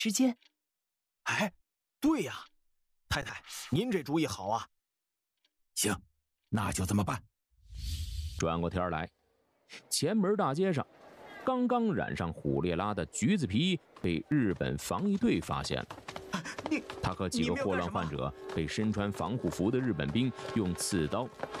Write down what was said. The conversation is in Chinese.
之间。 哎，对呀，太太，您这主意好啊！ 行，那就这么办。 转过天来，前门大街上，刚刚染上虎列拉的橘子皮被日本防疫队发现了。他和几个霍乱患者被身穿防护服的日本兵用刺刀